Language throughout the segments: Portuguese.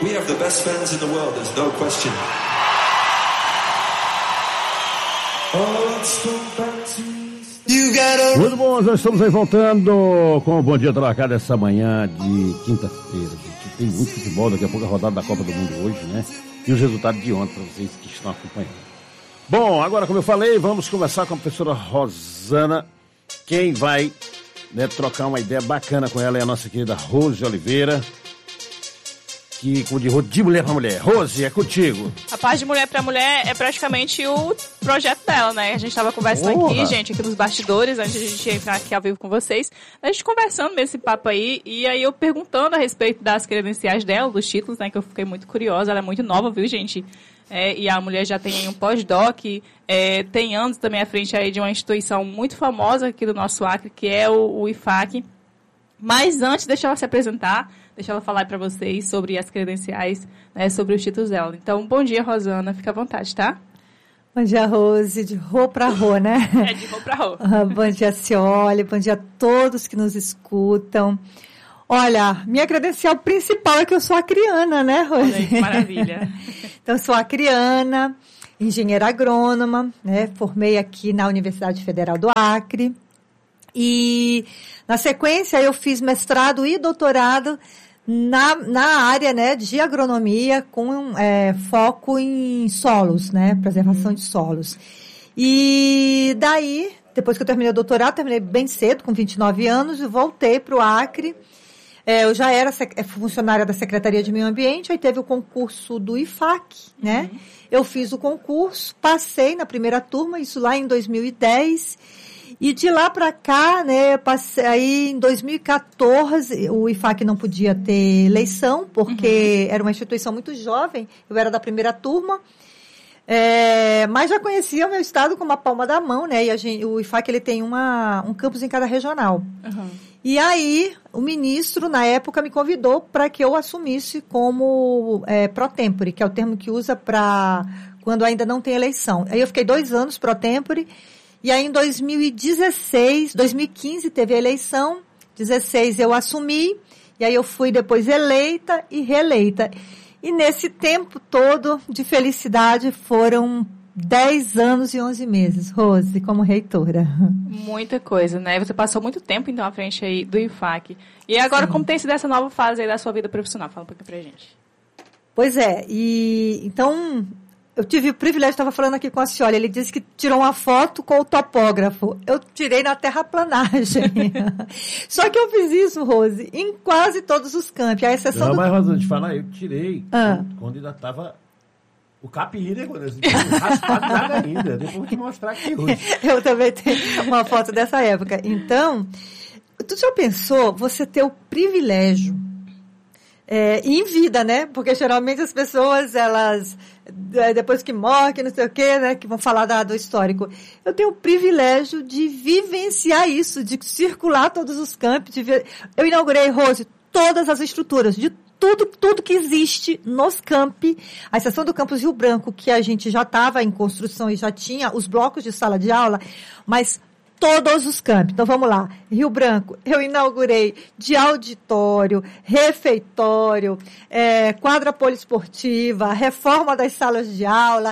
We have the best fans in the world, there's no question. Muito bom, já estamos aí voltando com o Bom Dia Trocado essa manhã de quinta-feira. Gente, tem muito futebol, daqui a pouco a rodada da Copa do Mundo hoje, né? E os resultados de ontem para vocês que estão acompanhando. Bom, agora como eu falei, vamos começar com a professora Rosana. Quem vai, né, trocar uma ideia bacana com ela é a nossa querida Rose Oliveira. De mulher para mulher. Rose, é contigo. A parte de mulher para mulher é praticamente o projeto dela, né? A gente estava conversando aqui, gente, aqui nos bastidores, antes de a gente entrar aqui ao vivo com vocês. A gente conversando nesse papo aí, e aí eu perguntando a respeito das credenciais dela, dos títulos, né? Que eu fiquei muito curiosa. Ela é muito nova, viu, gente? E a mulher já tem um pós-doc, tem anos também à frente aí de uma instituição muito famosa aqui do nosso Acre, que é o IFAC. Mas antes, deixa ela se apresentar, deixa ela falar para vocês sobre as credenciais, né, sobre os títulos dela. Então, bom dia, Rosana, fica à vontade, tá? Bom dia, Rose, de rô para rô, né? De rô para rô. Bom dia, Cioli, bom dia a todos que nos escutam. Olha, minha credencial principal é que eu sou acriana, né, Rose? Olha aí, que maravilha. Então, eu sou acriana, engenheira agrônoma, né? Formei aqui na Universidade Federal do Acre. E, na sequência, eu fiz mestrado e doutorado na área, né, de agronomia com foco em solos, né, preservação de solos. E daí, depois que eu terminei o doutorado, terminei bem cedo, com 29 anos, e voltei para o Acre. Eu já era funcionária da Secretaria de Meio Ambiente, aí teve o concurso do IFAC, né? Eu fiz o concurso, passei na primeira turma, isso lá em 2010, e de lá para cá, né, passei aí em 2014, o IFAC não podia ter eleição, porque era uma instituição muito jovem, eu era da primeira turma, mas já conhecia o meu estado como a palma da mão, né, e o IFAC ele tem um campus em cada regional. E aí, o ministro, na época, me convidou para que eu assumisse como pro tempore, que é o termo que usa para quando ainda não tem eleição. Aí eu fiquei 2 anos pro tempore, e aí em 2015 teve a eleição, 2016 eu assumi, e aí eu fui depois eleita e reeleita. E nesse tempo todo de felicidade foram 10 anos e 11 meses, Rose, como reitora. Muita coisa, né? Você passou muito tempo, então, à frente aí do IFAC. E agora, como tem sido essa nova fase aí da sua vida profissional? Fala um pouquinho pra gente. Pois é, e então, eu tive o privilégio, estava falando aqui com a senhora, ele disse que tirou uma foto com o topógrafo. Eu tirei na terraplanagem. Só que eu fiz isso, Rose, em quase todos os campi, à exceção mas, Rosana, te falar, eu tirei quando ainda estava o capira, quando eu raspado nada ainda. Depois vou te mostrar aqui hoje. Eu também tenho uma foto dessa época. Então, tu já pensou você ter o privilégio em vida, né? Porque geralmente as pessoas, elas, depois que morrem, não sei o quê, né? Que vão falar do histórico. Eu tenho o privilégio de vivenciar isso, de circular todos os campos. Eu inaugurei, Rose, todas as estruturas, de tudo que existe nos campi, a exceção do campus Rio Branco, que a gente já estava em construção e já tinha os blocos de sala de aula, mas todos os campi. Então, vamos lá. Rio Branco, eu inaugurei de auditório, refeitório, quadra poliesportiva, reforma das salas de aula,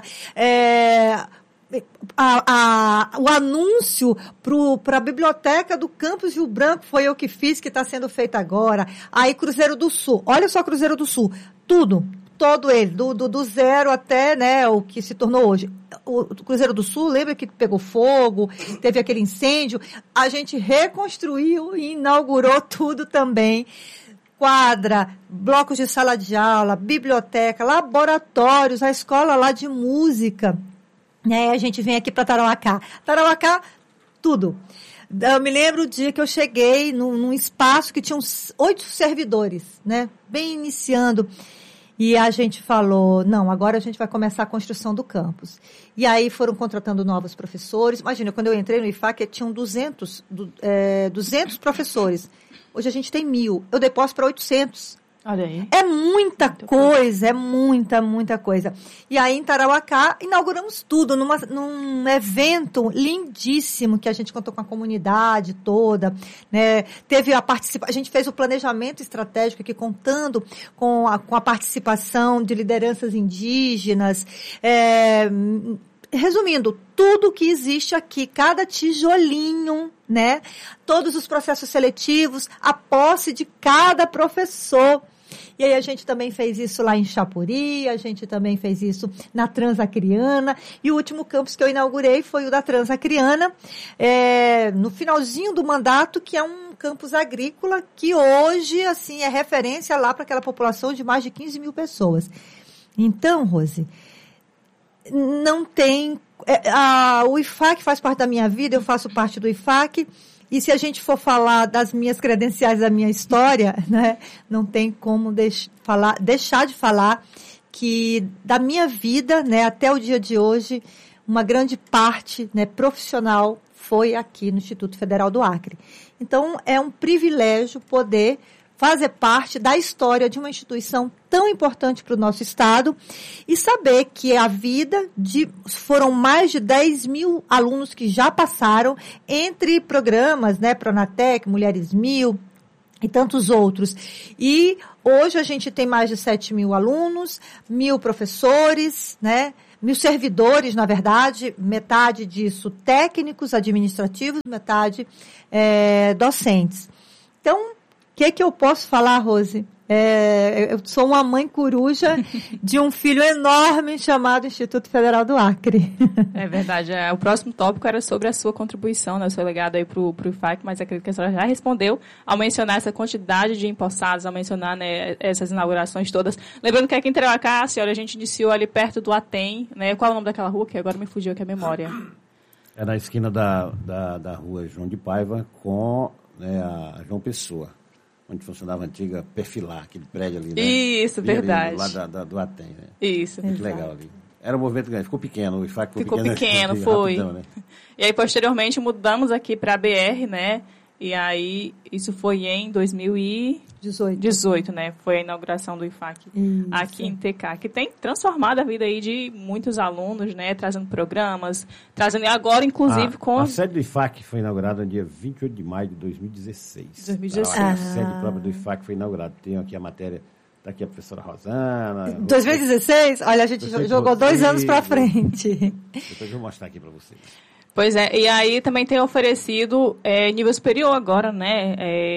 o anúncio para a biblioteca do campus Rio Branco foi eu que fiz, que está sendo feito agora. Aí Cruzeiro do Sul, olha só Cruzeiro do Sul, todo ele, do zero até, né, o que se tornou hoje. O Cruzeiro do Sul, lembra que pegou fogo, teve aquele incêndio, a gente reconstruiu e inaugurou tudo também. Quadra, blocos de sala de aula, biblioteca, laboratórios, a escola lá de música. A gente vem aqui para Tarauacá, tudo. Eu me lembro o dia que eu cheguei num espaço que tinha uns 8 servidores, né? Bem iniciando. E a gente falou, não, agora a gente vai começar a construção do campus. E aí foram contratando novos professores. Imagina, quando eu entrei no IFAC, tinham 200 professores. Hoje a gente tem 1.000. Eu dei posse para 800. Olha aí. É muita coisa, é muita coisa. E aí, em Tarauacá, inauguramos tudo num evento lindíssimo que a gente contou com a comunidade toda, né? Teve a gente fez o planejamento estratégico aqui, contando com a participação de lideranças indígenas. Resumindo, tudo que existe aqui, cada tijolinho, né? Todos os processos seletivos, a posse de cada professor. E aí a gente também fez isso lá em Chapuri, a gente também fez isso na Transacriana, e o último campus que eu inaugurei foi o da Transacriana, no finalzinho do mandato, que é um campus agrícola que hoje, assim, é referência lá para aquela população de mais de 15 mil pessoas. Então, Rose, não tem... o IFAC faz parte da minha vida, eu faço parte do IFAC, e se a gente for falar das minhas credenciais, da minha história, né, não tem como deixar de falar que da minha vida, né, até o dia de hoje, uma grande parte, né, profissional foi aqui no Instituto Federal do Acre. Então, é um privilégio poder fazer parte da história de uma instituição tão importante para o nosso Estado e saber que foram mais de 10 mil alunos que já passaram entre programas, né, Pronatec, Mulheres 1000 e tantos outros. E hoje a gente tem mais de 7 mil alunos, 1000 professores, né, 1000 servidores, na verdade, metade disso técnicos, administrativos, metade docentes. Então, o que eu posso falar, Rose? Eu sou uma mãe coruja de um filho enorme chamado Instituto Federal do Acre. É verdade. O próximo tópico era sobre a sua contribuição, né, o seu legado aí para o IFAC, mas acredito que a senhora já respondeu ao mencionar essa quantidade de empossados, ao mencionar, né, essas inaugurações todas. Lembrando que aqui em Tarauacá, senhora, a gente iniciou ali perto do ATEM, né? Qual é o nome daquela rua? Que agora me fugiu aqui a memória. É na esquina da rua João de Paiva com, né, a João Pessoa, onde funcionava a antiga Perfilar, aquele prédio ali, né? Isso, verdade. Ali, lá do ATEM, né? Isso. Muito legal ali. Era um movimento grande, ficou pequeno, o IFAC ficou pequeno, foi. Rapidão, né? E aí, posteriormente, mudamos aqui para a BR, né? E aí, isso foi em 2018, né? Foi a inauguração do IFAC aqui em TK, que tem transformado a vida aí de muitos alunos, né? Trazendo programas, trazendo agora, inclusive, a sede do IFAC foi inaugurada no dia 28 de maio de 2016. 2016. A sede própria do IFAC foi inaugurada. Tem aqui a matéria, está aqui a professora Rosana. 2016? Olha, a gente jogou 2 anos para frente. Depois eu vou mostrar aqui para vocês. Pois é, e aí também tem oferecido nível superior agora, né,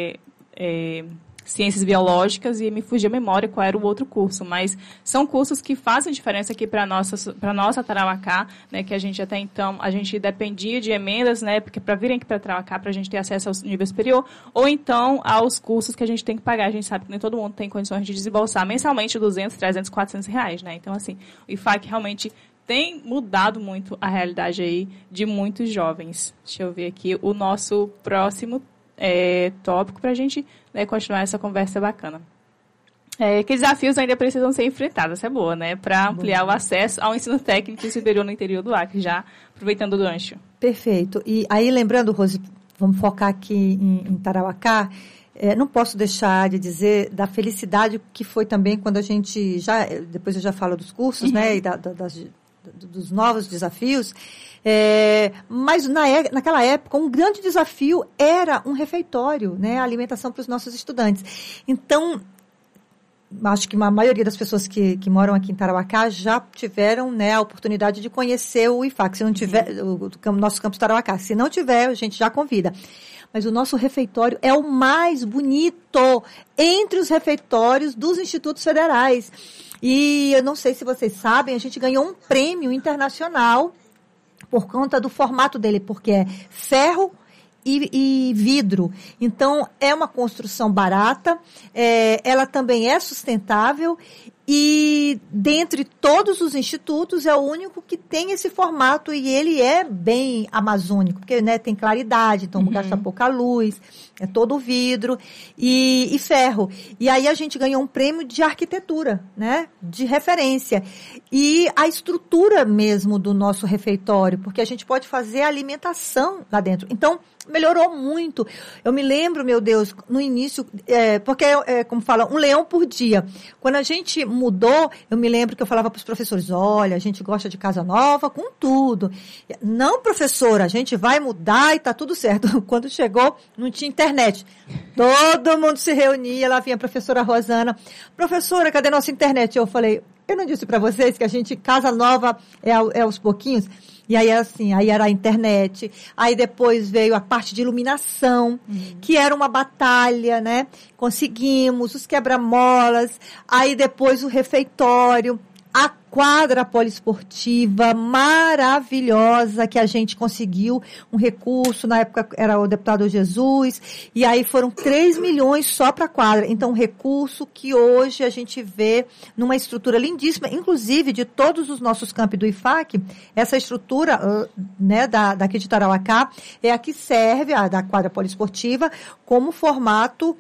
Ciências Biológicas, e me fugiu a memória qual era o outro curso, mas são cursos que fazem diferença aqui para nossa Tarauacá, né, que a gente até então, a gente dependia de emendas, né, porque para virem aqui para Tarauacá, para a gente ter acesso ao nível superior, ou então aos cursos que a gente tem que pagar. A gente sabe que nem todo mundo tem condições de desembolsar mensalmente 200, 300, 400 reais, né, então assim, o IFAC realmente tem mudado muito a realidade aí de muitos jovens. Deixa eu ver aqui o nosso próximo tópico para a gente, né, continuar essa conversa bacana. Que desafios ainda precisam ser enfrentados, essa é boa, né? Para ampliar o acesso ao ensino técnico superior no interior do Acre, já aproveitando o gancho. Perfeito. E aí, lembrando, Rose, vamos focar aqui em Tarauacá, não posso deixar de dizer da felicidade que foi também quando a gente depois eu já falo dos cursos, né, e dos novos desafios, mas naquela época um grande desafio era um refeitório, né, a alimentação para os nossos estudantes. Então, acho que a maioria das pessoas que moram aqui em Tarauacá já tiveram, né, a oportunidade de conhecer o IFAC, se não tiver, o nosso campus Tarauacá. Se não tiver, a gente já convida. Mas o nosso refeitório é o mais bonito entre os refeitórios dos institutos federais. E eu não sei se vocês sabem, a gente ganhou um prêmio internacional por conta do formato dele, porque é ferro e vidro. Então, é uma construção barata, ela também é sustentável E dentre todos os institutos é o único que tem esse formato e ele é bem amazônico, porque, né, tem claridade, então gasta pouca luz, é todo vidro e ferro. E aí a gente ganhou um prêmio de arquitetura, né, de referência. E a estrutura mesmo do nosso refeitório, porque a gente pode fazer a alimentação lá dentro. Então, melhorou muito. Eu me lembro, meu Deus, no início, porque como fala, um leão por dia. Quando a gente mudou, eu me lembro que eu falava para os professores, olha, a gente gosta de casa nova com tudo. Não, professora, a gente vai mudar e tá tudo certo. Quando chegou, não tinha internet. Todo mundo se reunia, lá vinha a professora Rosana. Professora, cadê nossa internet? Eu falei, eu não disse para vocês que a gente, casa nova é aos pouquinhos? E aí, assim, aí era a internet, aí depois veio a parte de iluminação, que era uma batalha, né? Conseguimos os quebra-molas, aí depois o refeitório, a quadra poliesportiva maravilhosa que a gente conseguiu, um recurso, na época era o deputado Jesus, e aí foram 3 milhões só para a quadra. Então, um recurso que hoje a gente vê numa estrutura lindíssima, inclusive de todos os nossos campi do IFAC, essa estrutura, né, daqui de Tarauacá, é a que serve, a da quadra poliesportiva, como formato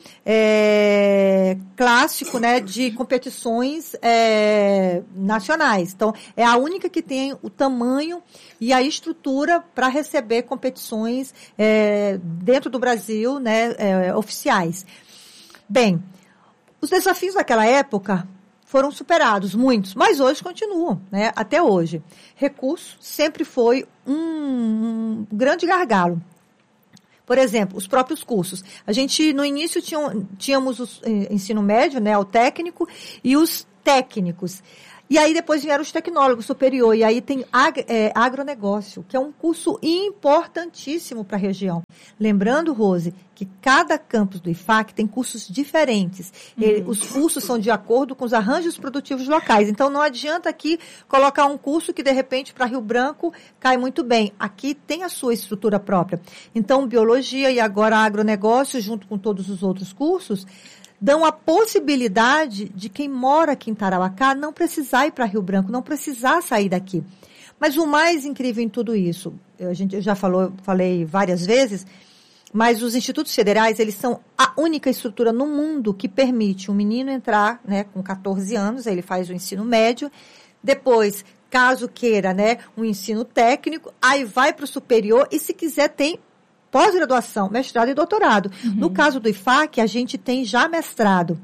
clássico, né, de competições nacionais. Então, é a única que tem o tamanho e a estrutura para receber competições dentro do Brasil, né, oficiais. Bem, os desafios daquela época foram superados, muitos, mas hoje continuam, né, até hoje. Recurso sempre foi um grande gargalo. Por exemplo, os próprios cursos. A gente, no início, tínhamos o ensino médio, né, o técnico, e os técnicos. E aí depois vieram os tecnólogos superior, e aí tem agronegócio, que é um curso importantíssimo para a região. Lembrando, Rose, que cada campus do IFAC tem cursos diferentes. Os cursos são de acordo com os arranjos produtivos locais. Então não adianta aqui colocar um curso que de repente para Rio Branco cai muito bem. Aqui tem a sua estrutura própria. Então biologia e agora agronegócio, junto com todos os outros cursos, dão a possibilidade de quem mora aqui em Tarauacá não precisar ir para Rio Branco, não precisar sair daqui. Mas o mais incrível em tudo isso, eu já falei várias vezes, mas os institutos federais, eles são a única estrutura no mundo que permite um menino entrar, né, com 14 anos, ele faz o ensino médio, depois, caso queira, né, um ensino técnico, aí vai para o superior e se quiser tem pós-graduação, mestrado e doutorado. No caso do IFAC, a gente tem já mestrado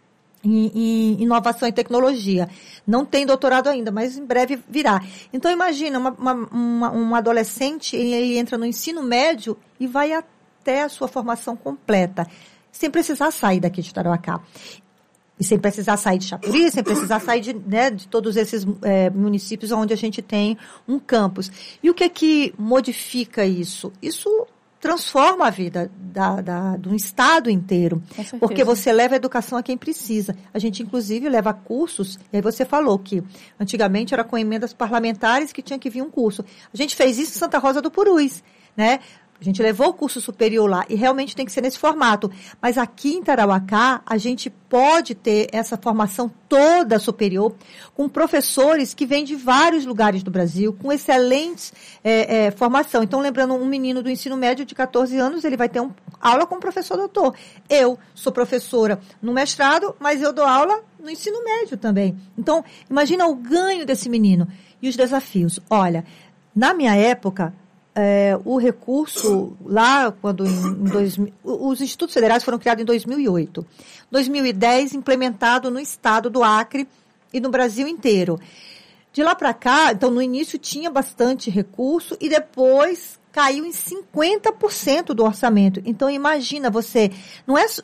em inovação e tecnologia. Não tem doutorado ainda, mas em breve virá. Então, imagina, um adolescente, ele entra no ensino médio e vai até a sua formação completa, sem precisar sair daqui de Tarauacá. E sem precisar sair de Chapuri, sem precisar sair de todos esses municípios onde a gente tem um campus. E o que modifica isso? Isso transforma a vida do estado inteiro, porque você leva a educação a quem precisa. A gente, inclusive, leva cursos, e aí você falou que antigamente era com emendas parlamentares que tinha que vir um curso. A gente fez isso em Santa Rosa do Purus, né? A gente levou o curso superior lá e realmente tem que ser nesse formato. Mas aqui em Tarauacá, a gente pode ter essa formação toda superior com professores que vêm de vários lugares do Brasil, com excelentes formação. Então, lembrando, um menino do ensino médio de 14 anos, ele vai ter aula com o professor doutor. Eu sou professora no mestrado, mas eu dou aula no ensino médio também. Então, imagina o ganho desse menino e os desafios. Olha, na minha época, o recurso lá, quando os institutos federais foram criados em 2008. 2010, implementado no estado do Acre e no Brasil inteiro. De lá para cá, então no início tinha bastante recurso e depois caiu em 50% do orçamento. Então imagina você, não é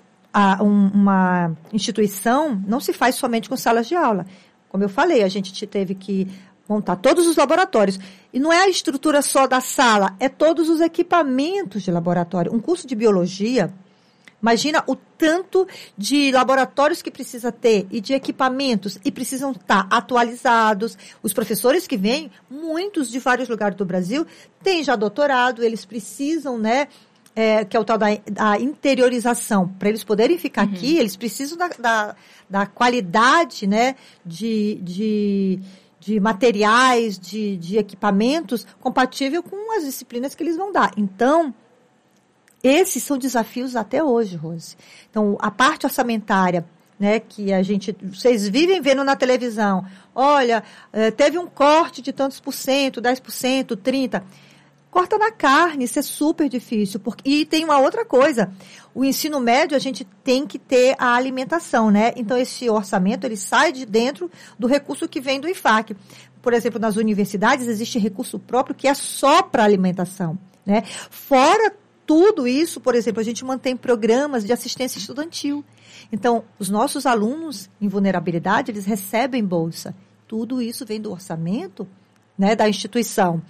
uma instituição, não se faz somente com salas de aula. Como eu falei, a gente teve que montar todos os laboratórios. E não é a estrutura só da sala, é todos os equipamentos de laboratório. Um curso de biologia, imagina o tanto de laboratórios que precisa ter e de equipamentos, e precisam estar atualizados. Os professores que vêm, muitos de vários lugares do Brasil, têm já doutorado, eles precisam, né, que é o tal da interiorização. Para eles poderem ficar aqui, eles precisam da qualidade, né, de materiais, de equipamentos compatível com as disciplinas que eles vão dar. Então, esses são desafios até hoje, Rose. Então, a parte orçamentária, né, que vocês vivem vendo na televisão, olha, teve um corte de tantos por cento, 10%, 30%, corta na carne, isso é super difícil. E tem uma outra coisa, o ensino médio a gente tem que ter a alimentação, né? Então esse orçamento, ele sai de dentro do recurso que vem do IFAC. Por exemplo, nas universidades existe recurso próprio que é só para alimentação, né? Fora tudo isso, por exemplo, a gente mantém programas de assistência estudantil. Então, os nossos alunos em vulnerabilidade, eles recebem bolsa. Tudo isso vem do orçamento, né, da instituição.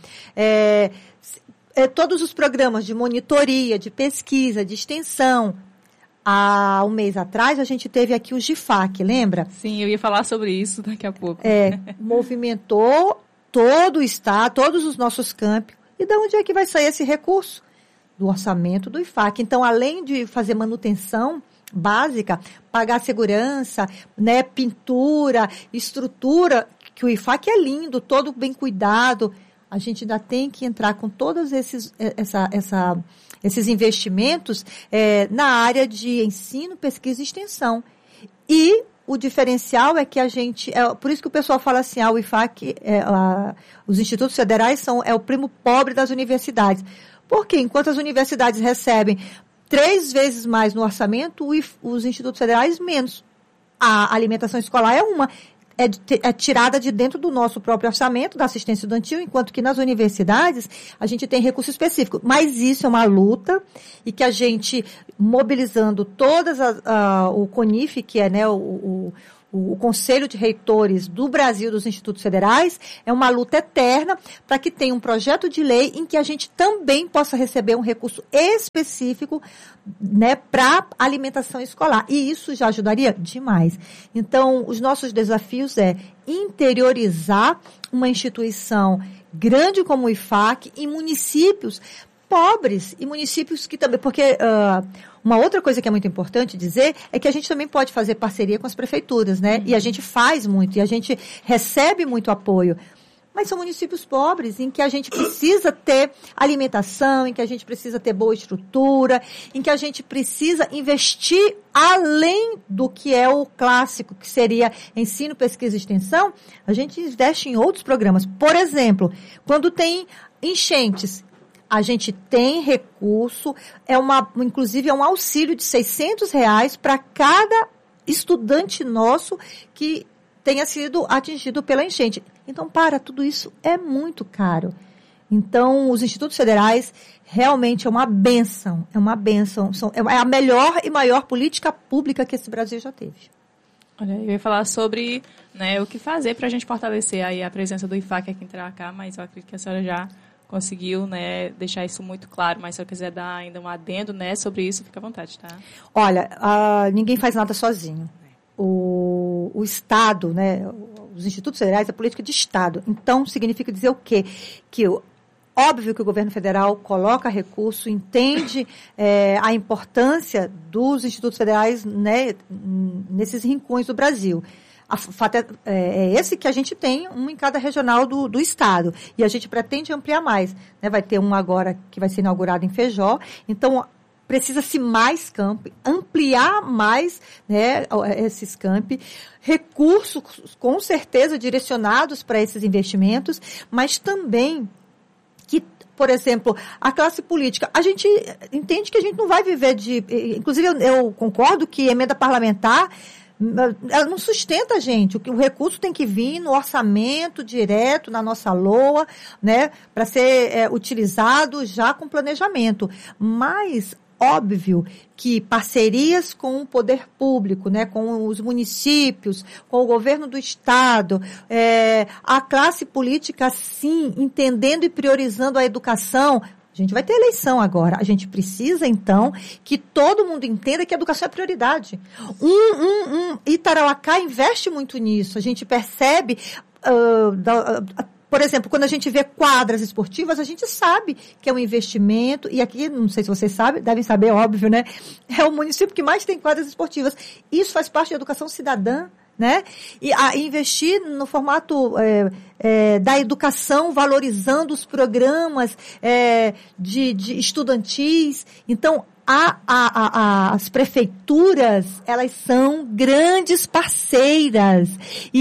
Todos os programas de monitoria, de pesquisa, de extensão. Há um mês atrás, a gente teve aqui o GIFAC, lembra? Sim, eu ia falar sobre isso daqui a pouco. Movimentou todo o estado, todos os nossos campi. E de onde é que vai sair esse recurso? Do orçamento do IFAC. Então, além de fazer manutenção básica, pagar segurança, né, pintura, estrutura, que o IFAC é lindo, todo bem cuidado, a gente ainda tem que entrar com todos esses investimentos na área de ensino, pesquisa e extensão. E o diferencial é que a gente, por isso que o pessoal fala assim, o IFAC, os institutos federais é o primo pobre das universidades. Porque enquanto as universidades recebem 3 vezes mais no orçamento, os institutos federais menos. A alimentação escolar é tirada de dentro do nosso próprio orçamento, da assistência estudantil, enquanto que nas universidades a gente tem recurso específico. Mas isso é uma luta e que a gente, mobilizando o CONIF, que é, né, o Conselho de Reitores do Brasil, dos Institutos Federais, é uma luta eterna para que tenha um projeto de lei em que a gente também possa receber um recurso específico, né, para alimentação escolar. E isso já ajudaria demais. Então, os nossos desafios é interiorizar uma instituição grande como o IFAC em municípios pobres e municípios que também, porque uma outra coisa que é muito importante dizer é que a gente também pode fazer parceria com as prefeituras, né? E a gente faz muito, e a gente recebe muito apoio. Mas são municípios pobres, em que a gente precisa ter alimentação, em que a gente precisa ter boa estrutura, em que a gente precisa investir além do que é o clássico, que seria ensino, pesquisa e extensão, a gente investe em outros programas. Por exemplo, quando tem enchentes, a gente tem recurso, inclusive é um auxílio de R$600 para cada estudante nosso que tenha sido atingido pela enchente. Então, tudo isso é muito caro. Então, os institutos federais realmente é uma bênção, é a melhor e maior política pública que esse Brasil já teve. Olha, eu ia falar sobre, né, o que fazer para a gente fortalecer aí a presença do IFAC aqui em Tarauacá, mas eu acredito que a senhora já conseguiu, né, deixar isso muito claro, mas se eu quiser dar ainda um adendo, né, sobre isso, fica à vontade, tá? Olha, ninguém faz nada sozinho. O Estado, né, os institutos federais, é política de Estado. Então, significa dizer o quê? Que óbvio que o governo federal coloca recurso, entende a importância dos institutos federais, né, nesses rincões do Brasil. O fato é esse que a gente tem, um em cada regional do Estado. E a gente pretende ampliar mais, né? Vai ter um agora que vai ser inaugurado em Feijó. Então, precisa-se mais campi, ampliar mais, né, esses campi, recursos com certeza direcionados para esses investimentos, mas também que, por exemplo, a classe política, a gente entende que a gente não vai viver inclusive eu concordo que emenda parlamentar ela não sustenta a gente. O recurso tem que vir no orçamento direto, na nossa LOA, né, para ser utilizado já com planejamento. Mas, óbvio que parcerias com o poder público, né, com os municípios, com o governo do Estado, a classe política, sim, entendendo e priorizando a educação. A gente vai ter eleição agora. A gente precisa, então, que todo mundo entenda que a educação é prioridade. E Tarauacá investe muito nisso. A gente percebe por exemplo, quando a gente vê quadras esportivas, a gente sabe que é um investimento, e aqui, não sei se vocês sabem, devem saber, óbvio, né? É o município que mais tem quadras esportivas. Isso faz parte da educação cidadã, né? E investir no formato da educação, valorizando os programas de estudantis. Então, as prefeituras, elas são grandes parceiras.